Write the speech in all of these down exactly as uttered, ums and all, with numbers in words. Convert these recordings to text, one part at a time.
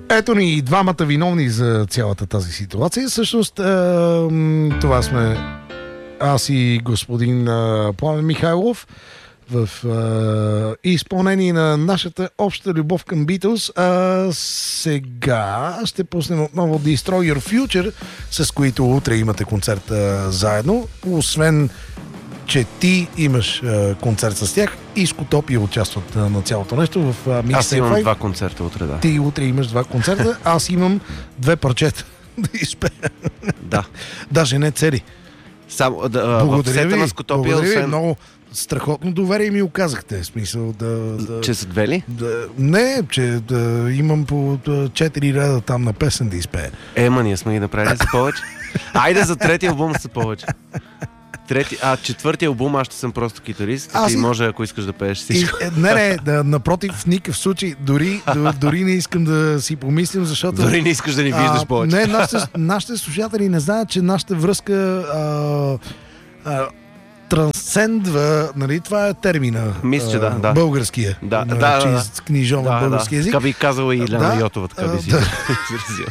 Ето ни и двамата виновни за цялата тази ситуация. Всъщност, е, това сме аз и господин е, Пламен Михайлов в е, изпълнение на нашата обща любов към Beatles. А сега ще пуснем отново Destroy Your Future, с които утре имате концерт е, заедно. Освен че ти имаш е, концерт с тях и Скутопия участват е, на цялото нещо в е, Mix Аз имам два два концерта утре, да. Ти утре имаш два концерта, аз имам две парчета да изпея. Да. Даже не цели. Само, да, в сета на Скутопия, благодаря ви, освен... много страхотно доверие ми оказахте. В смисъл да... да Че са две ли? Да, не, че да, имам по четири реда там на песен да изпея. Ема, ние сме ги направили за повече. Айде за третия албум са повече. Трети, а четвъртия албум аз ще съм просто китарист. Аз ти и... може, ако искаш да пееш всичко. И, не, не, да, напротив, в никакъв случай. Дори, дори не искам да си помислим, защото... Дори не искаш да ни виждаш а, повече. Не, нашите, нашите слушатели не знаят, че нашата връзка а, а, трансцендва, нали, това е термина. Мисля, че да, да. Българския. Да, на, да, да. Книжовен да, български да. език. Така би казала и Елена да, Йотова, така би си да. изразила.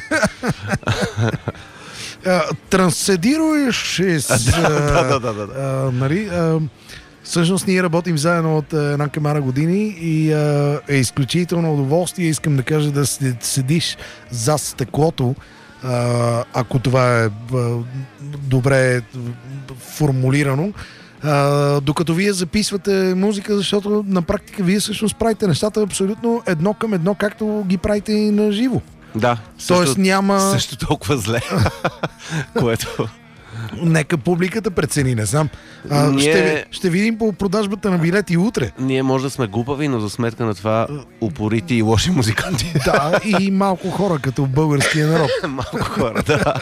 Трансцедируеш с... Да, да, да, да, да. А, нали, а, всъщност ние работим заедно от една камара години и а, е изключително удоволствие. Искам да кажа да седиш зад стъклото, а, ако това е а, добре формулирано, а, докато вие записвате музика, защото на практика вие всъщност правите нещата абсолютно едно към едно, както ги правите и на живо. Да, Тоест също, няма... също толкова зле, което... Нека публиката прецени, не знам. А, Ние... ще, ще видим по продажбата на билети утре. Ние може да сме глупави, но за сметка на това упорити и лоши музиканти. Да, и малко хора, като българския народ. Малко хора, да.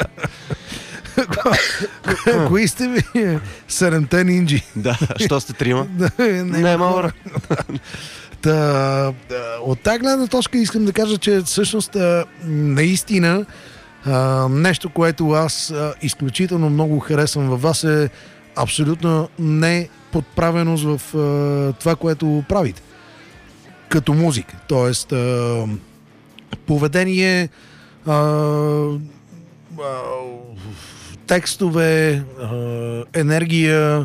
Кои сте ви? Седемте нинджи. Да, що сте трима? не, не мога. Та, от тази гледна точка искам да кажа, че всъщност наистина нещо, което аз изключително много харесвам във вас, е абсолютно не подправеност в това, което правите като музика. Тоест поведение, текстове, енергия.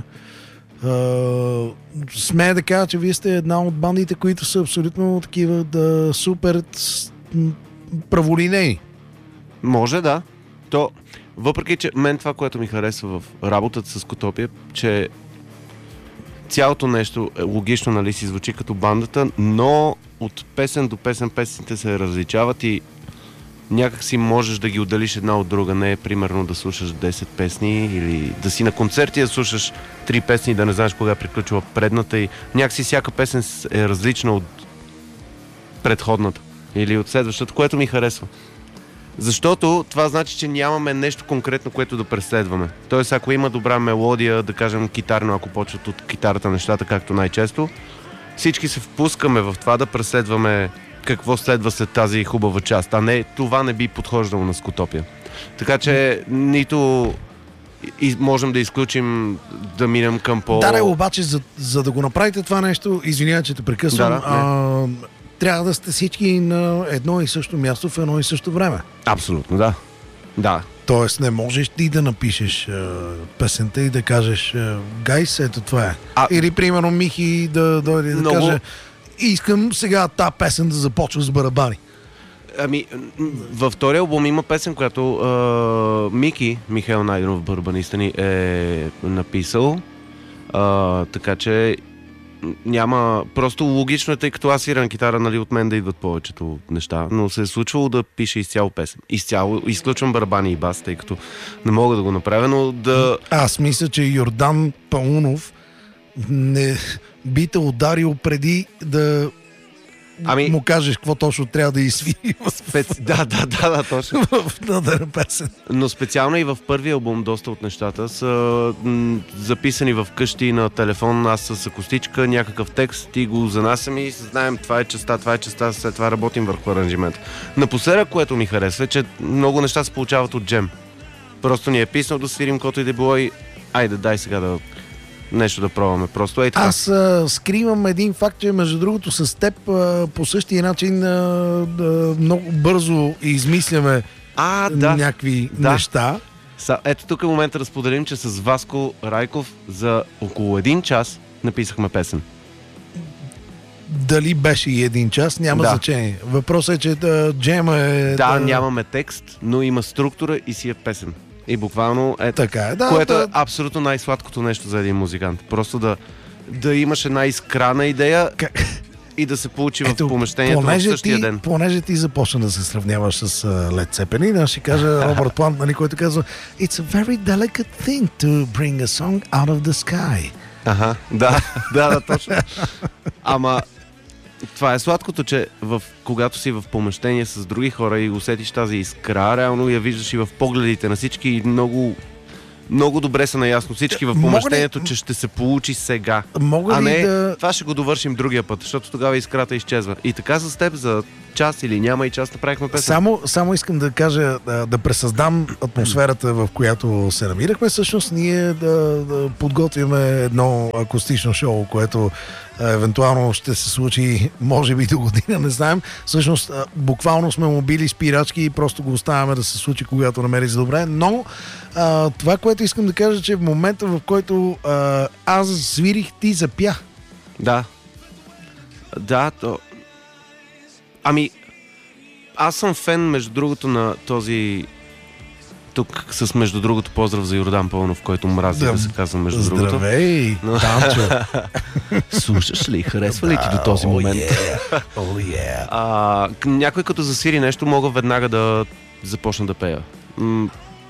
Uh, смея да кажа, че вие сте една от бандите, които са абсолютно такива да супер праволинейни. Може, да. То, въпреки че мен това, което ми харесва в работата с Скутопия, че цялото нещо е логично, нали, си звучи като бандата, но от песен до песен песните се различават и някак си можеш да ги отделиш една от друга. Не е примерно да слушаш десет песни или да си на концерти да слушаш три песни и да не знаеш кога е приключила предната и някакси всяка песен е различна от предходната или от следващата, което ми харесва. Защото това значи, че нямаме нещо конкретно, което да преследваме. Тоест, ако има добра мелодия, да кажем китарно, ако почват от китарата нещата, както най-често, всички се впускаме в това да преследваме какво следва след тази хубава част, а не, това не би подхождало на Скутопия. Така че нито и можем да изключим да минем към по... Да, не, обаче, за, за да го направите това нещо, извинявай, че те прекъсвам, да, да, а, трябва да сте всички на едно и също място в едно и също време. Абсолютно, да. Да. Тоест не можеш ти да напишеш а, песента и да кажеш гайс, ето това е. А... Или примерно Михи да дойде да много... каже искам сега тази песен да започва с барабани. Ами, във втория албум има песен, която а, Мики, Михаил Найденов, барабаниста ни, е написал. А, така че няма... Просто логично е, тъй като аз свирам китара, нали, от мен да идват повечето неща, но се е случвало да пише изцяло песен. Изцяло, изключвам барабани и бас, тъй като не мога да го направя, но да... Аз мисля, че Йордан Паунов не би те ударил преди да ами... му кажеш какво точно трябва да изсвири. Спец... Да, да, да, да, точно. В надъра песен. Но специално и в първия албум доста от нещата са м- записани в къщи на телефон, аз с акустичка, някакъв текст, ти го занасям и знаем това е частта, това е частта, след това работим върху аранжимент. Напоследък, което ми харесва, е, че много неща се получават от джем. Просто ни е писнал да свирим каквото и да било и айде, дай сега да нещо да пробваме. Просто ей така. Аз а, скривам един факт, че между другото с теб а, по същия начин а, а, много бързо измисляме А, да. някакви да. неща. Са, ето тук е момента да споделим, че с Васко Райков за около един час написахме песен. Дали беше и един час, няма Да. значение. Въпросът е, че да, джема е... Да, нямаме текст, но има структура и си е песен. И буквално е Така е, да. което да, е абсолютно най-сладкото нещо за един музикант. Просто да, да имаш една изкрана идея Как- и да се получи в Ето, помещението в понеже същия ти, ден. Понеже ти започна да се сравняваш с uh, Led Zeppelin, аз ще кажа Робърт Плант, нали, който казва It's a very delicate thing to bring a song out of the sky. Ага, да, да, да, точно. Ама това е сладкото, че в, когато си в помещение с други хора и усетиш тази искра, реално я виждаш и в погледите на всички и много, много добре са наясно всички в Мога ли- помещението, че ще се получи сега. Мога А ли не, да... това ще го довършим другия път, защото тогава искрата изчезва. И така с теб за час или няма и час направихме песен. Само, само искам да кажа, да, да пресъздам атмосферата, в която се намирахме. Всъщност ние да, да подготвяме едно акустично шоу, което а, евентуално ще се случи, може би до година, не знаем. Всъщност, а, буквално сме му били спирачки и просто го оставяме да се случи, когато намери за добре. Но а, това, което искам да кажа, че в момента, в който а, аз свирих, ти запя. Да. Да, то... Ами, аз съм фен, между другото, на този... Тук с между другото поздрав за Йордан Пълнов, който мрази да, да се казва между другото. Здравей, Но... Танчо. Слушаш ли? Харесва ли ти до този момент? Oh yeah. Oh yeah. А, к- някой като засвири нещо, мога веднага да започна да пея. М-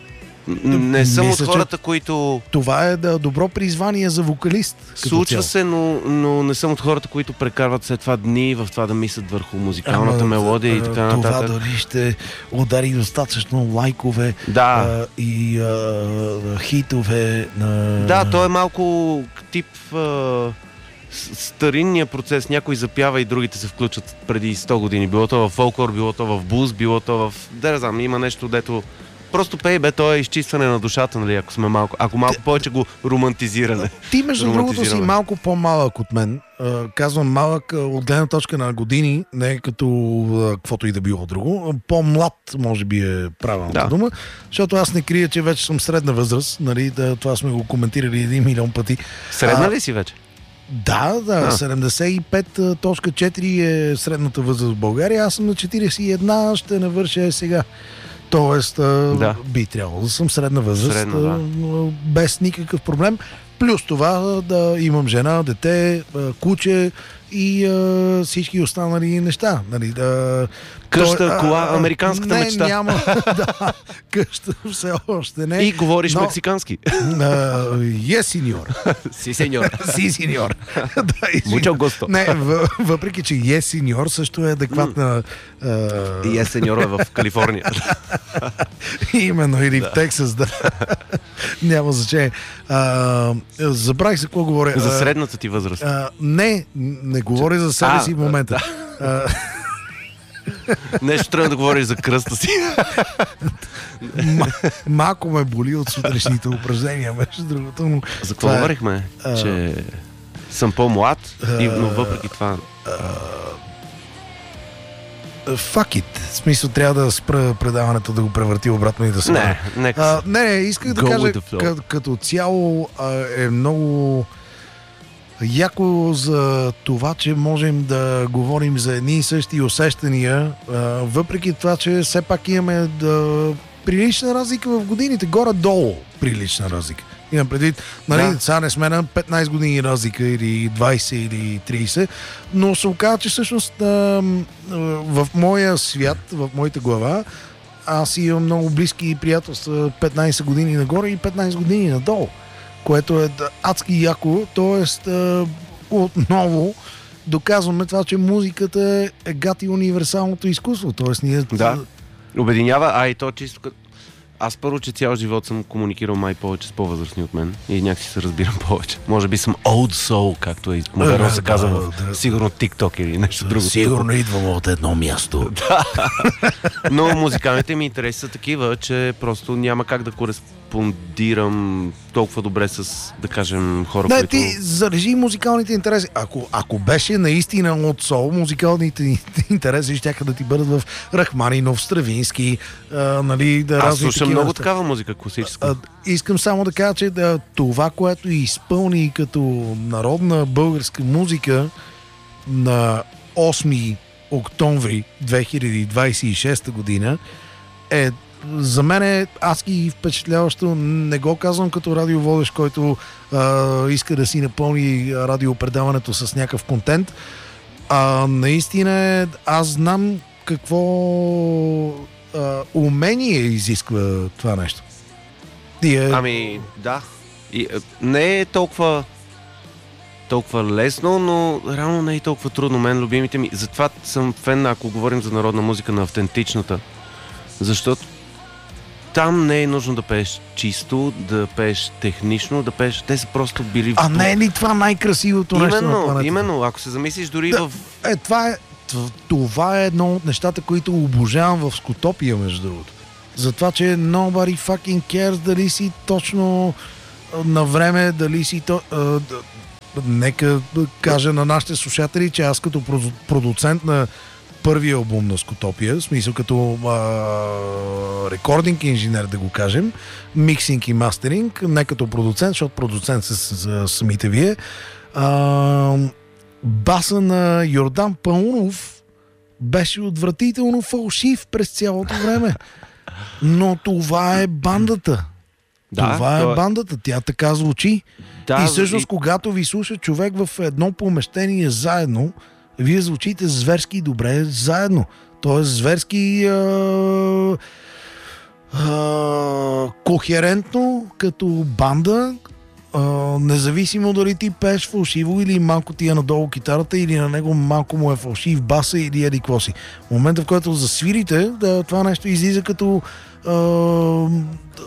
не съм Мисля, от че хората, които... Това е да, добро призвание за вокалист. като Случва цяло. се, но, но не съм от хората, които прекарват след това дни в това да мислят върху музикалната Ама, мелодия и а, така Това нататък. дали ще удари достатъчно лайкове Да. а, и а, хитове. На... Да, то е малко тип а, с- старинния процес. Някой запява и другите се включат преди сто години. Било то в фолклор, било то в блуз, било то в... Да, не знам, има нещо, дето... Просто пей, бе, то е изчистване на душата, нали, ако сме малко... Ако малко повече го романтизираме. Ти, между другото, си романтизираме. малко по-малък от мен. А, казвам малък а, от гледна точка на години, не като а, каквото и да било друго. А, По-млад, може би е правилната Да. дума, защото аз не крия, че вече съм средна възраст. Нали, да, това сме го коментирали един милион пъти. Средна А, ли си вече? Да, да, А. седемдесет и пет цяло четири е средната възраст в България. Аз съм на четиридесет и една, ще навърша сега. Тоест, а, Да. би трябвало да съм средна възраст, Средна, да. а, без никакъв проблем. Плюс това да имам жена, дете, а, куче и а, всички останали неща. Нали, да, Къща, Той- а, кола, а, американската не, мечта. Няма, да, къща все още не. И говориш но- мексикански. Е, сеньор. Си, сеньор. Си, сеньор. Да, извинявай. Mucho gusto. Не, в, въпреки че е сеньор също е адекватна. И Mm. е сеньор е в Калифорния. Именно, или в Тексас, да. Няма значение. А, забравих за какво говоря. За А, средната ти възраст. а, не, не говоря за себе А, си в момента. А, Нещо трябва да говориш за кръста си. м- малко ме боли от сутрешните упражнения, между другото. Но За какво това е- говорихме? а, Че съм по-млад, и, но въпреки това... Fuck it. В смисъл, трябва да спра предаването, да го превърти обратно и да се... Не, нека... А, не, не, исках да Go кажа, with the flow. като, като цяло а, е много яко за това, че можем да говорим за едни и същи усещания, а, въпреки това, че все пак имаме да, прилична разлика в годините, горе-долу прилична разлика. Имам предвид, нали, Да. сега не сме на петнайсет години разлика или двайсет или трийсет, но се оказа, че всъщност а, а, в моя свят, в моята глава, аз имам много близки приятелства петнайсет години нагоре и петнайсет години надолу, което е да, адски яко, т.е. отново доказваме това, че музиката е гати универсалното изкуство, т.е. ние... Да. Обединява, а и то чисто като... Аз първо, че цял живот съм комуникирал май повече с по-възрастни от мен и някакси се разбирам повече. Може би съм old soul, както е модерно се Да, казва да, в да. сигурно TikTok или нещо друго. Сигурно идвам от едно място. Но музикалните ми интереси са такива, че просто няма как да, корес... кореспондирам толкова добре с, да кажем, хора, Не, които... ти зарежи музикалните интереси. Ако, ако беше наистина от сол, музикалните интереси щяха да ти бъдат в Рахманинов, Стравински, а, нали, да Аз разни слушам такива много неща. такава музика, класическа. А, искам само да кажа, че да, това, което изпълни като народна българска музика на осми октомври две хиляди двадесет и шеста година е за мен е адски впечатляващо. Не го казвам като радиоводещ, който а, иска да си напълни радиопредаването с някакъв контент. А наистина аз знам какво а, умение изисква това нещо. И, е... Ами, да. И, е, не е толкова толкова лесно, но реално не е толкова трудно. Мен любимите ми. Затова съм фен, ако говорим за народна музика, на автентичната. Защото там не е нужно да пееш чисто, да пееш технично, да пееш... Те са просто били... А не е ли това най-красивото нещо на Именно, планетата? именно. Ако се замислиш дори Да, в... Е, това е, т- това е едно от нещата, които обожавам в Скотопия, между другото. Затова, че nobody fucking cares дали си точно а, на време, дали си то... а, д- Нека да кажа на нашите слушатели, че аз като проду- продуцент на първия албум на Скотопия, в смисъл като а, рекординг инженер, да го кажем, миксинг и мастеринг, не като продуцент, защото продуцент са с, с, самите вие. А, баса на Йордан Паунов беше отвратително фалшив през цялото време. Но това е бандата. Да, това е то е- бандата. Тя така звучи. Да, и всъщност, и- когато ви слуша човек в едно помещение заедно, вие звучите зверски добре заедно. Тоест зверски а, а, кохерентно като банда, а, независимо дали ти пееш фалшиво или малко ти е надолу китарата, или на него малко му е фалшив баса или еди какво си. В момента, в който засвирите, да, това нещо излиза като а,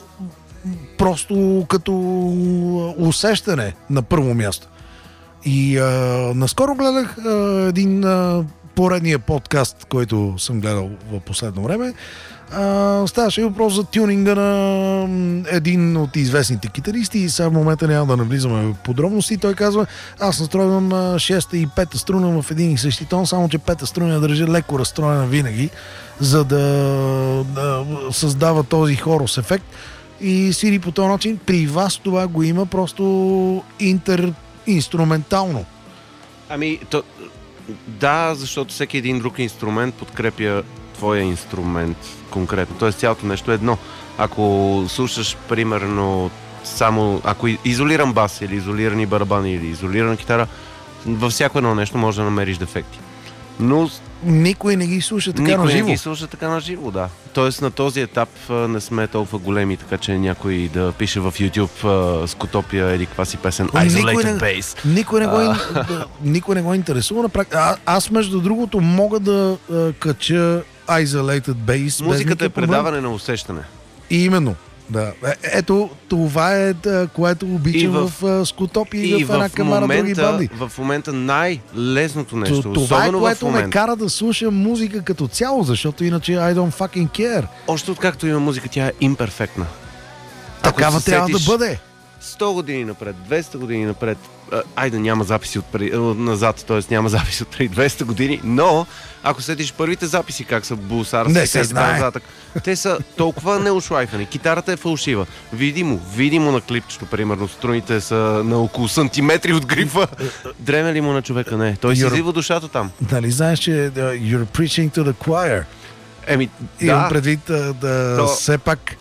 просто като усещане на първо място. И а, наскоро гледах а, един а, поредния подкаст, който съм гледал в последно време. А, ставаше въпрос за тюнинга на м, един от известните китаристи и сега в момента няма да навлизаме в подробности. Той казва, аз настройвам а, шеста и пета струна в един и същи тон, само че пета струна държа леко разстроена винаги, за да, да създава този хорус ефект и свири по този начин. При вас това го има просто интеринструментално. Ами, то, да, защото всеки един друг инструмент подкрепя твоя инструмент конкретно. Тоест цялото нещо е едно. Ако слушаш, примерно, само, ако изолиран бас или изолирани барабани или изолирана китара, във всяко едно нещо може да намериш дефекти. Но Никой не ги слуша така никой на живо. не ги слуша така на живо, да. Тоест на този етап а, не сме толкова големи, така че някой да пише в YouTube а, Скотопия или каква си песен Никой Isolated не- Bass. Никой не, го, А. ин- да, никой не го интересува. На практика. А, аз, между другото, мога да а, кача Isolated Bass. без Музиката е никакъв проблем. предаване на усещане. И именно. Да. Е, ето, това е, да, което обичам И в, в- в Скотопия и, И в една в камара други момента, банди. в момента най-лесното нещо, Т- Това е, особено в което ме момента. кара да слушам музика като цяло, защото иначе I don't fucking care. Още откакто има музика, тя е имперфектна. Ако Такава се трябва да сетиш бъде. сто години напред, двеста години напред, а, айде няма записи от преди, а, назад, т.е. няма записи от преди двеста години, но ако сетиш първите записи, как са Булсарски, Не се знае. нататък, те са толкова неушлайфани. Китарата е фалшива. Видимо, видимо на клипчето, примерно, струните са на около сантиметри от грифа. Дреме ли му на човека? Не. Той си You're- излива душата там. Нали знаеш, че uh, you're preaching to the choir. Еми, Имам да. предвид да, да То- все пак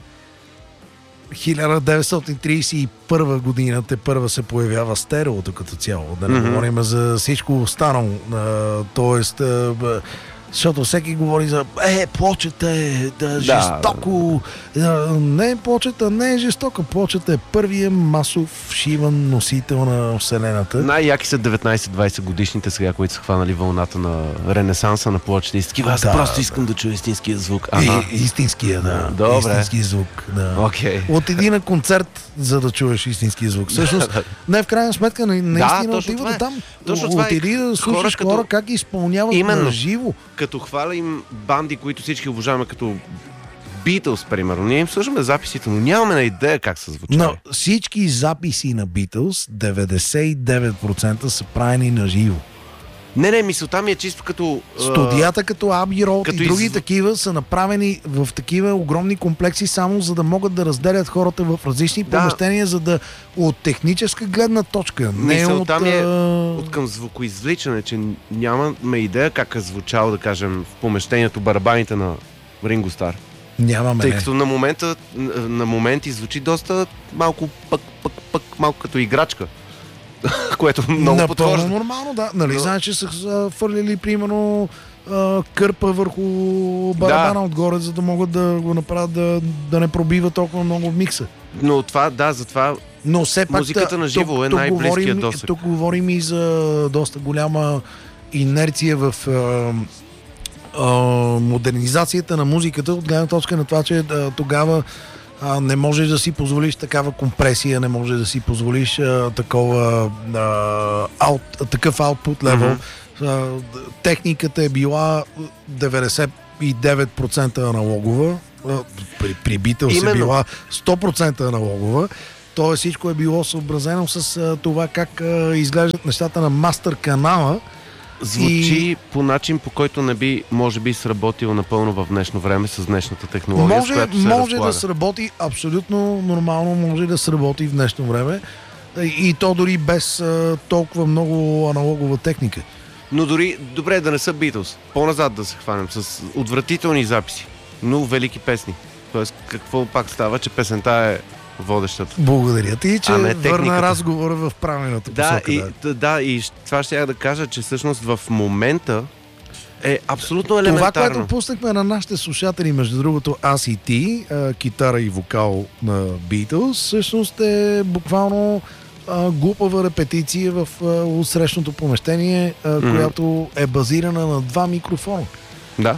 хиляда деветстотин тридесет и първа година те първа се появява стереото като цяло. Да не Мгм. говорим за всичко останало. А, тоест, а, б- защото всеки говори за е, плочата е да, жестоко. А, не, плочата не е жестока. Плочата е първия масов шиван носител на Вселената. Най-яки са деветнайсет-двайсет годишните сега, които са хванали вълната на ренесанса на плочите и са такива, аз Да. просто искам да чуя истинския звук. Ага. И, истинския, да. Добре. Истински звук. Да. Окей. Отиди на концерт, за да чуеш истински звук. Всъщност, не в крайна сметка, на- наистина точно отива това до е. там. Точно това е. Отиди да слушаш Хора хора, като- как изпълняват Именно. на живо. Като хвалим банди, които всички обожаваме, като Beatles, примерно. Ние им слушаме записите, но нямаме на идея как са звучали. Но всички записи на Beatles, деветдесет и девет процента са правени на живо. Не, не, мисълта ми е чисто като... Студията като Abbey Road и други из... такива са направени в такива огромни комплекси само за да могат да разделят хората в различни да. помещения, за да от техническа гледна точка. Не мисълта от, ми е а... от към звукоизвличане, че нямаме идея как е звучало, да кажем, в помещението барабаните на Ринго Стар. Нямаме. Тъй като на момента, на моменти звучи доста малко пък, пък, пък, малко като играчка. Което много подхожда. Напълно нормално, да. Нали, Но... знаеш, че са фърлили, примерно, кърпа върху барабана да. отгоре, за да могат да го направят да, да не пробива толкова много в микса. Но това, да, затова Но все пак, музиката на живо е най-близкият досег. Тук говорим и за доста голяма инерция в а, а, модернизацията на музиката, от гледна точка на това, че а, тогава а, не можеш да си позволиш такава компресия, не можеш да си позволиш а, такова а, аут, такъв output level. Mm-hmm. А, техниката е била деветдесет и девет процента аналогова, при, при Beatles е била сто процента аналогова. То всичко е било съобразено с а, това как а, изглеждат нещата на мастер канала. Звучи и... по начин, по който не би, може би, сработил напълно в днешно време с днешната технология, може, с която се Може разполага. да сработи, абсолютно нормално може да сработи в днешно време. И, и то дори без а, толкова много аналогова техника. Но дори, добре да не са Beatles, по-назад да се хванем с отвратителни записи, но велики песни. Тоест, какво пак става, че песента е водещата. Благодаря ти, че върна техниката. разговора в правилната да, посока. И, да. да, и това ще я да кажа, че всъщност в момента е абсолютно елементарно. Това, което пуснахме на нашите слушатели, между другото, аз и ти, а, китара и вокал на Beatles, всъщност е буквално а, глупава репетиция в а, отсрещното помещение, а, mm-hmm. която е базирана на два микрофона. Да.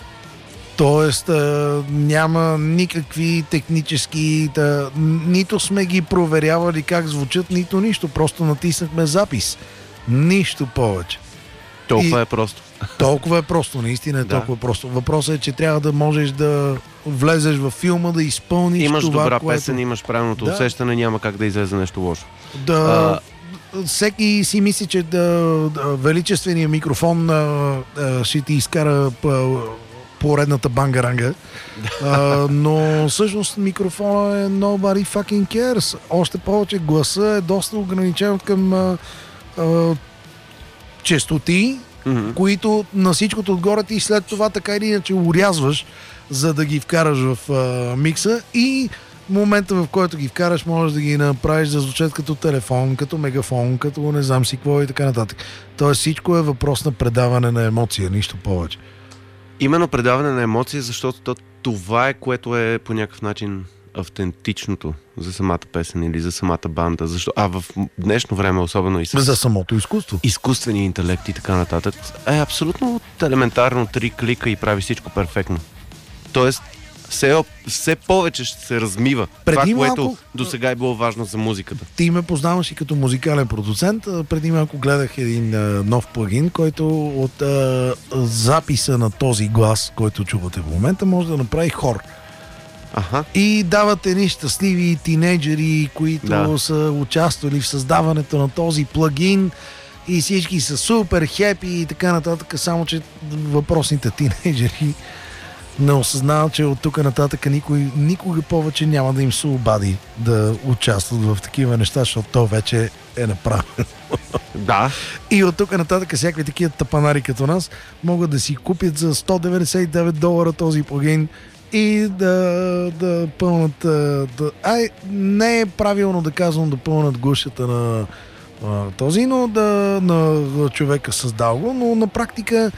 Тоест а, няма никакви технически, да, нито сме ги проверявали как звучат, нито нищо. Просто натиснахме запис. Нищо повече. Толкова и, е просто. Толкова е просто, наистина е да. толкова просто. Въпросът е, че трябва да можеш да влезеш във филма, да изпълниш имаш това, добра което... песен, имаш правилното да. усещане, няма как да излезе нещо лошо. Да... А... Всеки си мисли, че да, да, величественият микрофон а, а, ще ти изкара а, поредната бангаранга, а, но всъщност микрофона е nobody fucking cares. Още повече гласа е доста ограничен към а, а, честоти, mm-hmm. които на всичкото отгоре ти след това така или иначе урязваш, за да ги вкараш в а, микса и момента, в който ги вкараш, можеш да ги направиш да звучат като телефон, като мегафон, като не знам си какво и така нататък. Тоест всичко е въпрос на предаване на емоция, нищо повече. Именно предаване на емоция, защото това е, което е по някакъв начин автентичното за самата песен или за самата банда. Защо? А в днешно време, особено и с... За самото изкуство. Изкуствения интелект и така нататък, е абсолютно елементарно три клика и прави всичко перфектно. Тоест, все, все повече ще се размива. Преди това, което малко... до сега е било важно за музиката. Ти ме познаваш и като музикален продуцент. Преди малко гледах един а, нов плагин, който от а, записа на този глас, който чувате в момента, може да направи хор. Аха. И дават едни щастливи тинейджери, които да. са участвали в създаването на този плагин и всички са супер хепи и така нататък, само че въпросните тинейджери не осъзнават, че от тук нататък никой, никога повече няма да им се обади да участват в такива неща, защото то вече е направено. Да. И от тук нататък всякакви такива тапанари като нас могат да си купят за сто деветдесет и девет долара този плагин и да, да пълнат... Да, ай, не е правилно да казвам да пълнат гушата на а, този, но да, на, на човека създал го, но на практика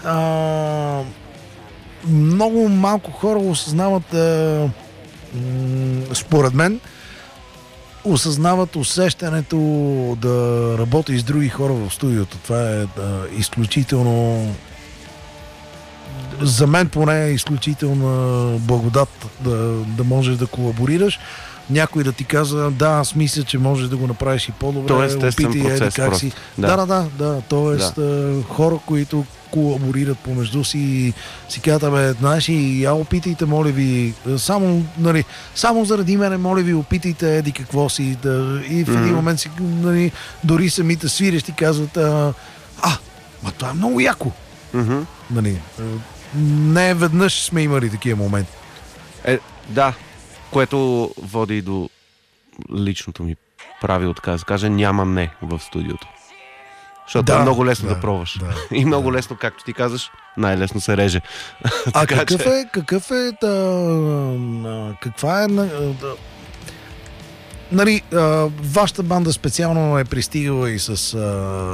а, много малко хора осъзнават а, м, според мен осъзнават усещането да работи с други хора в студиото. Това е да, изключително за мен поне е изключителна благодат да, да можеш да колаборираш. Някой да ти казва, да, аз мисля, че можеш да го направиш и по-добре. То е естествен опити, процес еди, как просто. си. Да. Да, да, да, да. Тоест Да. хора, които колаборират помежду си и си казват, бе, знаеш, и я опитайте, моля ви, само, нали, само заради мене, моля ви, опитайте, еди какво си, да, и в един Мгм. момент си, нали, дори самите свирещи казват, а, а, ма това е много яко, Мгм. нали. Не веднъж сме имали такива моменти. Е, да, което води до личното ми правило, така да се каже, няма не в студиото. Защото Да, е много лесно да, да, пробваш. да, И много да. лесно, както ти казаш, най-лесно се реже. А Така какъв че- е, какъв е, да, а, каква е, на- да, нали, а, вашата банда специално е пристигала и с а,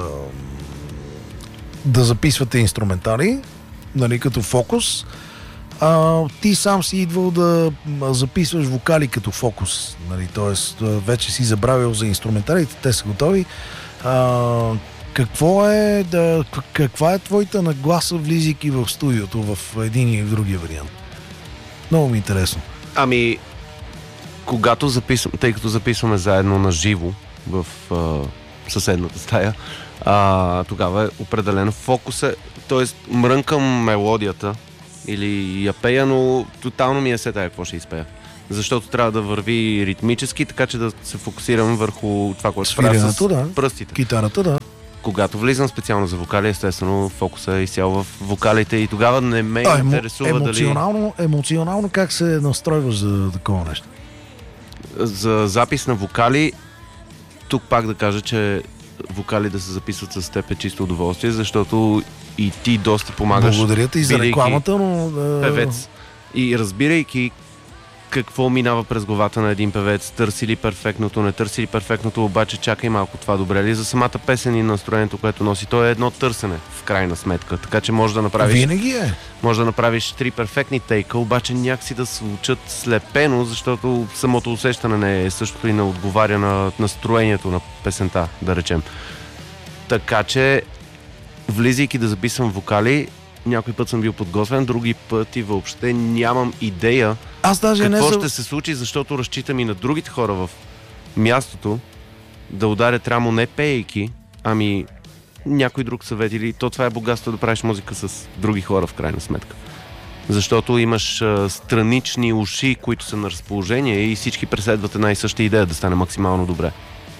да записвате инструментали, нали, като фокус. А, ти сам си идвал да м, записваш вокали като фокус, нали, т.е. вече си забравил за инструменталите, те са готови. А, какво е, да, к- каква е твоята нагласа, влизайки в студиото в един и в другия вариант? Много ми е интересно. Ами, когато записвам, тъй като записваме заедно на живо в а, съседната стая, а, тогава е определено фокус е, т.е. мрънкам мелодията или я пея, но тотално ми е сетая какво ще изпея. Защото трябва да върви ритмически, така че да се фокусирам върху това, което правя с Свиренето, да. пръстите. Китарата, да. Когато влизам специално за вокали, естествено фокуса е изцяло в вокалите и тогава не ме А, емо, интересува дали... емоционално, емоционално как се настройваш за такова нещо? За запис на вокали, тук пак да кажа, че вокали да се записват с теб е чисто удоволствие, защото и ти доста помагаш. Благодаря ти за бидейки рекламата, но... Да... Певец. И разбирайки какво минава през главата на един певец, търси ли перфектното, не търси ли перфектното, обаче чакай малко, това добре ли за самата песен и настроението, което носи. То е едно търсене, в крайна сметка. Така че може да направиш, Винаги е. може да направиш три перфектни тейка, обаче някакси да звучат слепено, защото самото усещане не е същото и не отговаря на настроението на песента, да речем. Така че, влизайки да записвам вокали, някой път съм бил подготвен, други пъти въобще нямам идея Аз даже не какво съм... ще се случи, защото разчитам и на другите хора в мястото да ударят рамо не пеейки, ами някой друг съвет или то това е богатство да правиш музика с други хора в крайна сметка. Защото имаш а, странични уши, които са на разположение и всички преследват една и съща идея да стане максимално добре.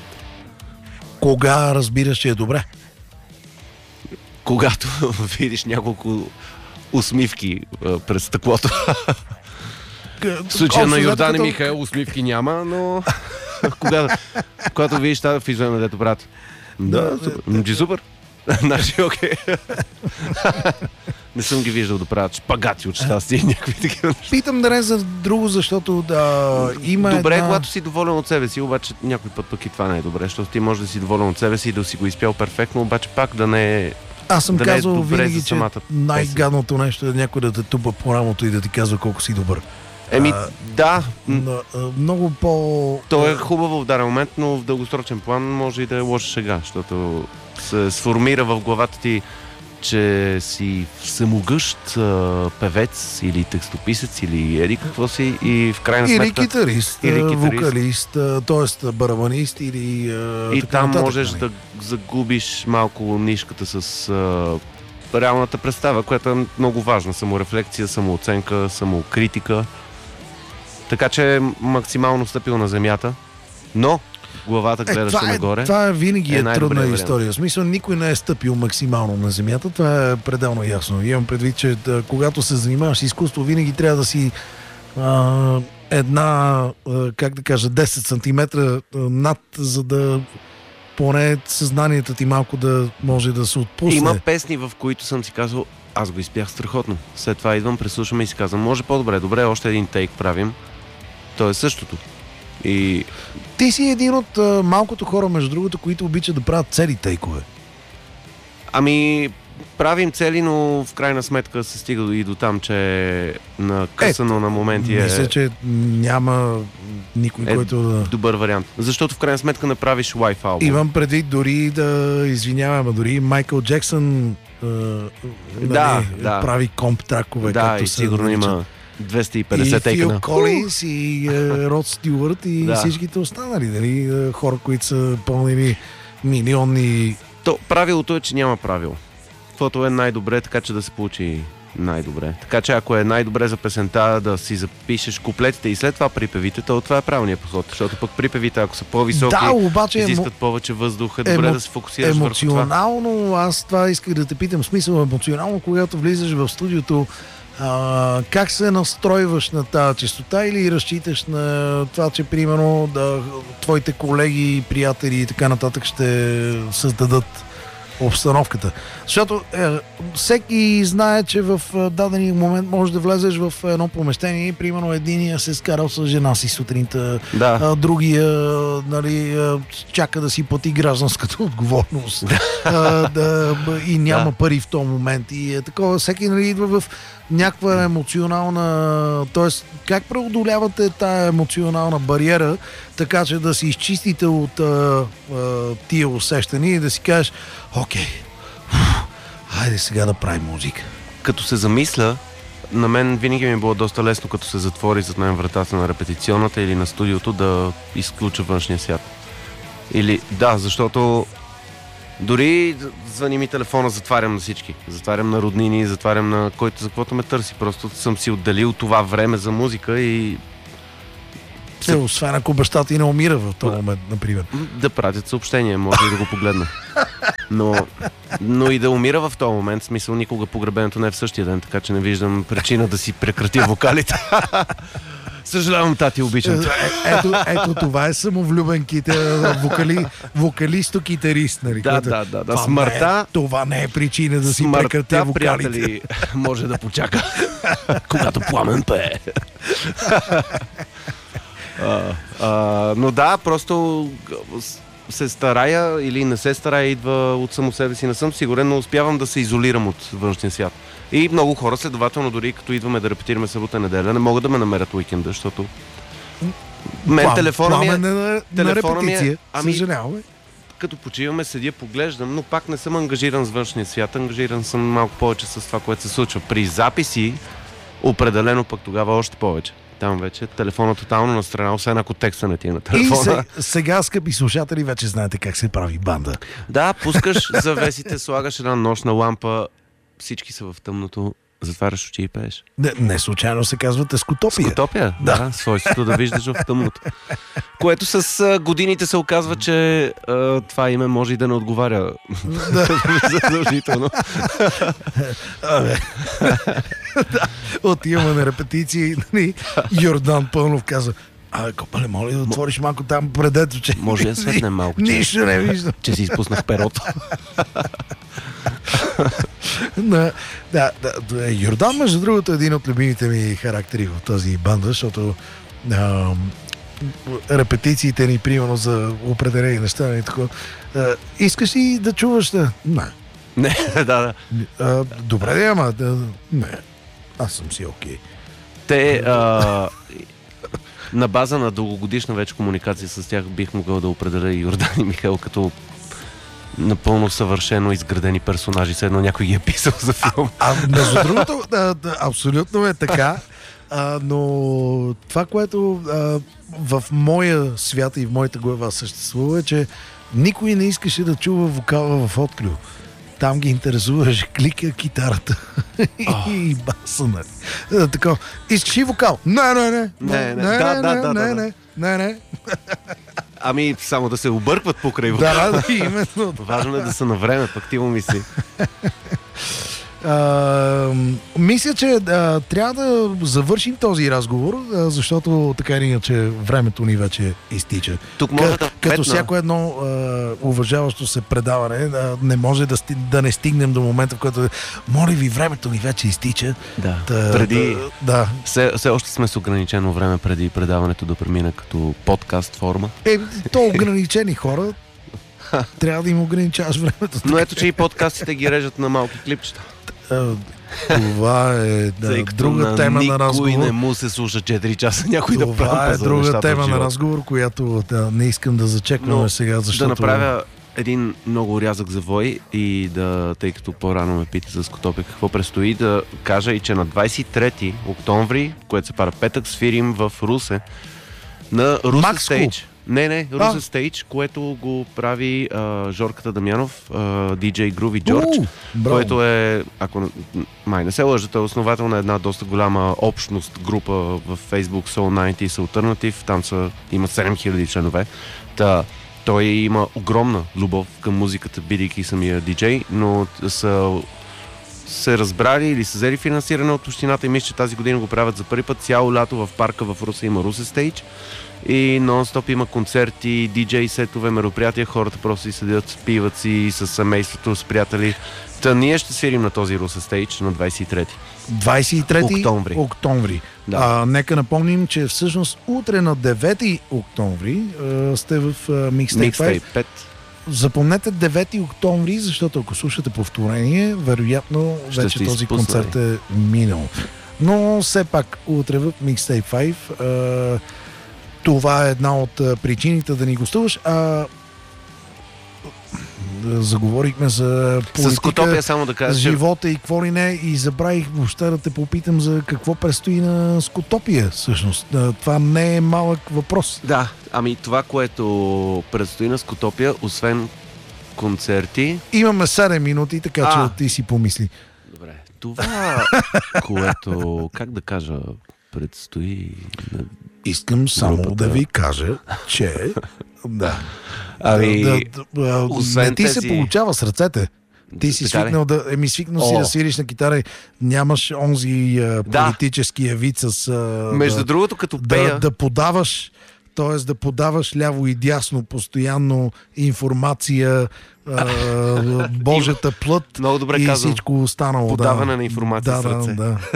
Кога разбираш, че е добре? Когато видиш няколко усмивки а, през стъклото. В случая на Йордан и Михаил усмивки няма, но когато, когато видиш тази физиономия, дето брат. Да, Да, супер. да, Джи супер. Значи, окей. Не съм ги виждал да правят шпагати от щастие и някакви такива неща. Питам да не за друго, защото да има Добре, една... когато си доволен от себе си, обаче някой път пък и това не е добре, защото ти можеш да си доволен от себе си и да си го изпял перфектно, обаче пак да не е... Аз съм да не е казвал добре винаги, за че самата най-гадното нещо е някой да те тупа по рамото и да ти казва колко си добър. Еми, А, да, м, Но, а, много по... то е хубаво в даден момент, но в дългосрочен план може и да е лоша шега, защото се сформира в главата ти, че си самогъщ а, певец или текстописец или еди какво си и в крайна Или сметка... китарист, или или китарист. вокалист, т.е. барабанист или а, И така там нататък, можеш нали? да загубиш малко нишката с а, реалната представа, която е много важна. Саморефлексия, самооценка, самокритика. Така че е максимално стъпил на земята, но главата Е, гледаше това, е, нагоре. това е винаги е е, най-добрият трудна вариант. история. В смисъл, никой не е стъпил максимално на земята. Това е пределно ясно. Имам предвид, че да, когато се занимаваш с изкуство, винаги трябва да си а, една, а, как да кажа, десет сантиметра а, над, за да поне съзнанието ти малко да може да се отпусне. Има песни, в които съм си казал, аз го изпях страхотно. След това идвам, преслушвам и си казвам, може по-добре, добре, още един тейк правим. То е същото. И Ти си един от а, малкото хора, между другото, които обичат да правят цели тейкове. ами, правим цели, но в крайна сметка се стига и до там, че е накъсано на моменти е, Мисля, че няма никой, Е, който да... добър вариант. Защото в крайна сметка направиш лайф албум. Имам предвид дори да извинявам, а дори Майкъл Джексън а, Да, нали, да. прави комп тракове. Да, както и се сигурно наричат. има двеста и петдесет и Фил екана. Колинс, и е, Род Стюарт, и Да. всичките останали, нали, е, хора, които са пълнили милионни. То, правилото е, че няма правило. Каквото е най-добре, така че да се получи най-добре. Така че ако е най-добре за песента да си запишеш куплетите и след това припевите, то това е правилният подход. Защото пък припевите, ако са по-високи, Да, обаче изискват емо... повече въздух, е добре емо- да се фокусираш върху това. емоционално, аз това исках да те питам, смисъл емоционално, когато влизаш в студиото, а, как се настройваш на тази честота или разчиташ на това, че примерно да, твоите колеги, приятели и така нататък ще създадат обстановката. Защото е, всеки знае, че в е, дадения момент можеш да влезеш в едно помещение и примерно единия се скарал с жена си сутринта, Да. а, другия нали, а, чака да си плати гражданската отговорност а, да, б- и няма Да. пари в този момент. И е такова, всеки нали, идва в някаква емоционална... Тоест, как преодолявате тая емоционална бариера, така че да се изчистите от а, а, тия усещания и да си кажеш, окей, уф, хайде сега да правим музика. Като се замисля, на мен винаги ми е било доста лесно, като се затвори зад мен вратата на репетиционната или на студиото, да изключа външния свят. Или, да, защото дори звъни ми телефона, затварям на всички. Затварям на роднини, затварям на който за каквото ме търси. Просто съм си отделил това време за музика и Е, освен ако баща ти не умира в този момент, например. да пратят съобщение, може и да го погледна. Но, но и да умира в този момент, в смисъл никога погребението не е в същия ден, така че не виждам причина да си прекратя вокалите. Съжалявам, тати, обичам. Е, ето, ето това е самовлюбен ките, вокали, вокалисто-китарист. Нали, Да, което- да, да, да. Това Смъртта- Не е, това не е причина да си прекратя Смъртта, вокалите. приятели, може да почака, когато Пламен пее. а, а, но да, просто с- се старая или не се старая, идва от само себе си. Не съм сигурен, но успявам да се изолирам от външния свят. И много хора, следователно, дори като идваме да репетираме събота неделя, не могат да ме намерят уикенда, защото мен Плам- телефона ми е... Пламен е на, на телефона ми е- репетиция. ами- Съжаляваме. Като почиваме, седя, поглеждам, но пак не съм ангажиран с външния свят, ангажиран съм малко повече с това, което се случва. При записи, определено пък тогава още повече. Там вече телефонът тотално на страна, освен ако текста не ти е на И телефона. се, сега, скъпи слушатели, вече знаете как се прави банда. Да, пускаш завесите, слагаш една нощна лампа, всички са в тъмното, затваряш очи и пееш. Не, не случайно се казва Тескотопия. Скотопия? Да, да, свойството да виждаш в тъмното. Което с а, годините се оказва, че а, това име може и да не отговаря задължително. Абе. Да, отиваме на репетиции. Нали, Йордан Пълнов каза: абе, копале, моля да отвориш малко там предето, че... Може да светнем малко, че, Нищо не виждам. че си изпуснах перото. Да, да, да, да. Йордан, между другото, е един от любимите ми характери в тази банда, защото а, репетициите ни, примерно, за определени неща, и такова. А, искаш ли да чуваш? Да? Не. Не, да, да. А, добре, да, ама да, не. Аз съм си окей. Те а, на база на дългогодишна вече комуникация с тях бих могъл да определя и Йордан и Михаил като напълно съвършено изградени персонажи, все едно някой ги е писал за филм. А между другото, да, да, абсолютно е така, а, но това, което а, в моя свят и в моята глава съществува, е, че никой не искаше да чува вокала в Отклю. Там ги интересуваше клика, китарата Oh. и баса, нали. Е, така, искаш и вокал? Не, не, не. Не, не. Да, да, да, не, да, не, не, не. Ами само да се объркват покрай Да, вокала. да, именно. Важно е да са на време, пък ти му мисли. А, мисля, че а, трябва да завършим този разговор, а, защото така или иначе времето ни вече изтича. Тук може Ка- да като петна. всяко едно а, уважаващо се предаване, а, не може да, сти, да не стигнем до момента, в който моля ви, времето ни вече изтича. Да. Та, Преди... да, да. Все, все още сме с ограничено време преди предаването да премине като подкаст форма. Е, то ограничени хора, трябва да им ограничаваш времето. Но ето, че и подкастите ги режат на малки клипчета. А, това е да, Тъй като друга тема на разговор. Никой не му се слуша четири часа някой да Това прампа е за друга нещата тема в на живота. разговор, която да, не искам да зачекваме Но сега, защото... Да направя един много рязък завой и да, тъй като по-рано ме пита за Скотопия какво предстои, да кажа и че на двадесет и трети октомври, което се пара петък, свирим в Русе на Русе Stage. Не, не, Русе Stage, което го прави а, Жорката Дамянов, а, диджей Groovy George, uh, който е, ако май не се лъжа, е основател на една доста голяма общност, група в Facebook Soul деветдесет Alternative, там са, има седем хиляди членове. Та, той има огромна любов към музиката, бидейки самия диджей, но са се разбрали или са взели финансиране от общината и мисля, че тази година го правят за първи път. Цяло лято в парка в Русе има Русе Stage и нон-стоп има концерти, диджей сетове, мероприятия, хората просто си седят, пиват си с семейството, с приятели. Та ние ще свирим на този Русе Stage на двадесет и трети. двадесет и трети октомври. октомври. Да. А, нека напомним, че всъщност утре на девети октомври а, сте в Mixtape пет. Запомнете девети октомври, защото ако слушате повторение, вероятно ще вече този изпуснали. Концерт е минал. Но все пак утре в Mixtape пет а, това е една от причините да ни гостуваш. А, заговорихме за политика, с Скотопия, само да кажа, живота и какво ли не, и забравих въобще да те попитам за какво предстои на Скотопия всъщност. Това не е малък въпрос. Да, ами това, което предстои на Скотопия, освен концерти... Имаме седем минути, така а. че ти си помисли. Добре, това, което, как да кажа, предстои... Искам само групата. Да ви кажа, че... да. Ами, да, да, да, не ти тези... се получава с ръцете. Ти си така свикнал, да, еми, свикнал си да свириш на китара и нямаш онзи а, да. политическия вид с... А, Между да, другото, като пея... Да, да подаваш, т.е. да подаваш ляво и дясно постоянно информация, а, Божията плът много добре и казвам. Всичко останало. Подаване да. на информация да, с ръце. Да, да.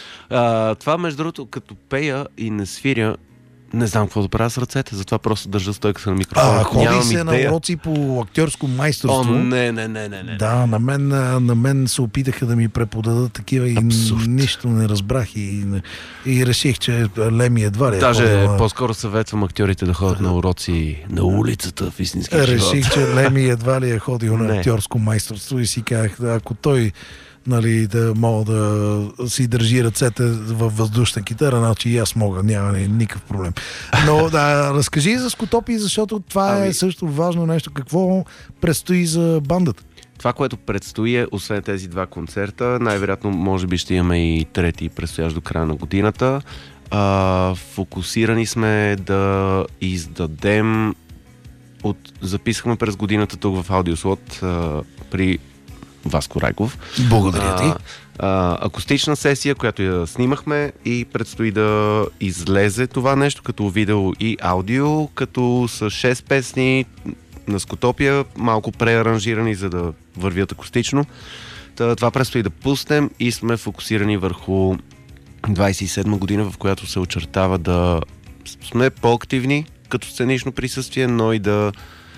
а, това, между другото, като пея и не свиря, не знам какво да правя с ръцете, затова просто държа стойката на микрофона. А, ходи се на уроци по актьорско майсторство. О, не, не, не, не, не. Да, на мен, на мен се опитаха да ми преподадат такива и абсурд. Нищо не разбрах и, и реших, че Леми едва ли е. Даже ходила... по-скоро съветвам актьорите да ходят на уроци на улицата в истински живот. Реших, че Леми едва ли е ходил на актьорско майсторство и си казах, ако той нали, да мога да си държи ръцете във въздушна китара, значи и аз мога, няма никакъв проблем. Но да, разкажи за Скотопия, защото това ами... е също важно нещо. Какво предстои за бандата? Това, което предстои е, освен тези два концерта, най-вероятно може би ще имаме и трети предстоящ до края на годината. А, фокусирани сме да издадем от... Записахме през годината тук в Аудиослот а, при Васко Райков. Благодаря ти. А, а, акустична сесия, която я снимахме и предстои да излезе това нещо като видео и аудио, като с шест песни на Скотопия, малко преаранжирани, за да вървят акустично. Та, това предстои да пуснем и сме фокусирани върху двадесет и седма година, в която се очертава да сме по-активни като сценично присъствие, но и да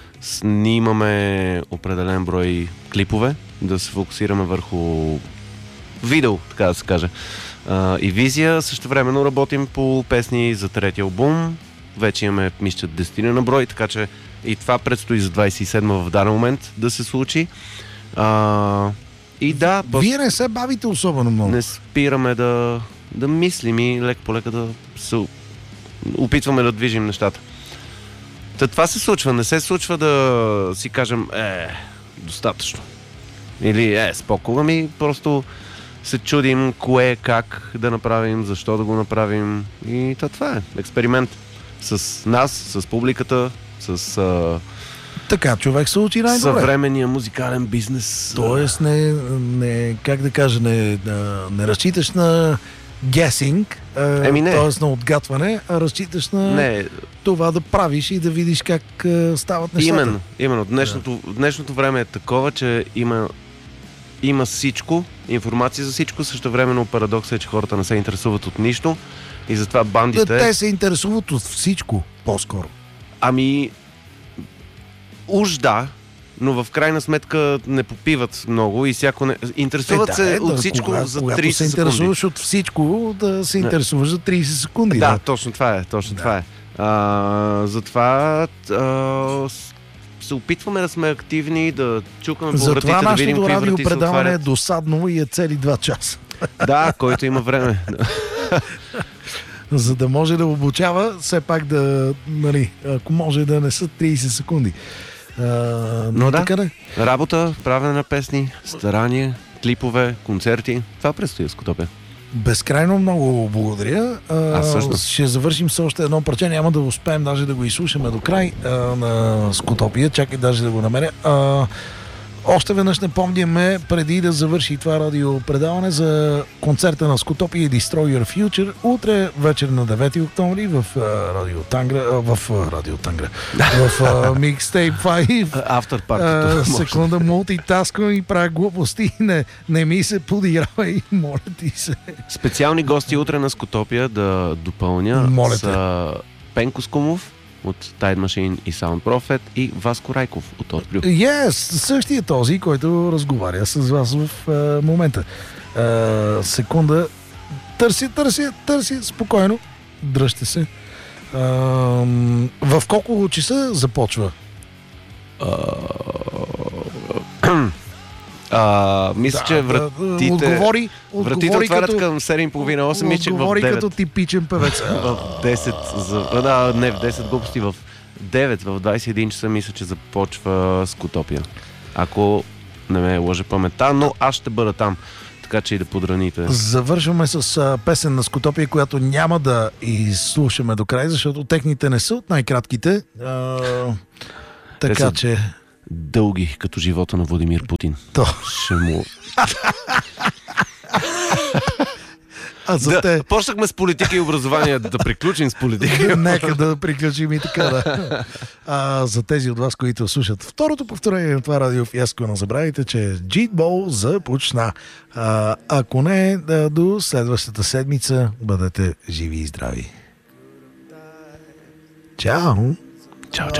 снимаме определен брой клипове, да се фокусираме върху видео, така да се каже. А, и визия. Същевременно работим по песни за третия албум. Вече имаме, мисля, десет на брой, така че и това предстои за двадесет и седма в даден момент да се случи. А, и да... Вие не се бавите особено много. Не спираме да, да мислим и лек по лека да се опитваме да движим нещата. Та това се случва. Не се случва да си кажем е, достатъчно. Или е, спокойно, ми просто се чудим кое, как да направим, защо да го направим. И това е експеримент. С нас, с публиката, с а... така, човек се учи най-добре. Съвременния музикален бизнес. Тоест не, не как да кажа, не, не разчиташ на guessing, Еми не. т.е. на отгатване, а разчиташ на не. Това да правиш и да видиш как стават нещата. Именно, именно. Днешното, да. днешното време е такова, че има, има всичко, информация за всичко, същевременно парадоксът е, че хората не се интересуват от нищо и затова бандите... Да, те се интересуват от всичко, по-скоро. Ами, уж да, но в крайна сметка не попиват много и всяко не... Интересуват е, да, се е, от да, всичко кога, за когато тридесет секунди. Когато се интересуваш от всичко, да се интересуваш за тридесет секунди. Да, да. точно това е, точно да. това е. А, затова а, се опитваме да сме активни, да чукаме по вратите, Затова да видим нашето какви врати се радиопредаване е отварят. досадно и е цели два часа. Да, който има време. За да може да обучава, все пак да, нали, ако може да не са трийсет секунди. А, Но да, така да. работа, правене на песни, старание, клипове, концерти. Това предстои в Скотопия. Безкрайно много благодаря. А, Аз също. Ще завършим с още едно парче. Няма да успеем даже да го изслушаме до край а, на Скотопия. Чакай даже да го намеря. А, още веднъж напомняме, преди да завърши това радиопредаване, за концерта на Скотопия и Destroy Your Future утре вечер на девети октомври в а, Радио Тангра, а, в а, Радио Тангра, в а, Mixtape пет. Автор А, партито. секунда, мултитасквам и правя глупости. Не, не ми се подигравай, моля ти се. Специални гости утре на Скотопия да допълня Моля те. са Пенко Скумов от Tide Machine и Sound Prophet и Васко Райков от Отплю. Yes, същия този, който разговаря с вас в а, момента. А, секунда. Търси, търси, търси, спокойно. Дръжте се. А, в колко часа започва? А, мисля, че вратите, отговори, вратите отговори отварят като, към седем и половина осем, мисля, че в отговори девет. като типичен певец. В десет, за, а, да, не в десет глупости, в девет, в двадесет и един часа мисля, че започва Скотопия. Ако не ме лъже паметта, но аз ще бъда там, така че и да подраните. Завършваме с а, песен на Скотопия, която няма да изслушаме до край, защото техните не са от най-кратките. А, така са че... Дълги, като живота на Владимир Путин. То. Ще му... А за Да, те... почнахме с политика и образование, да приключим с политика. Нека да приключим и така, да. А, за тези от вас, които слушат второто повторение на това радио фиаско, не забравяйте, че Джитбол започна. А, ако не, да, до следващата седмица бъдете живи и здрави. Чао! Чао, чао.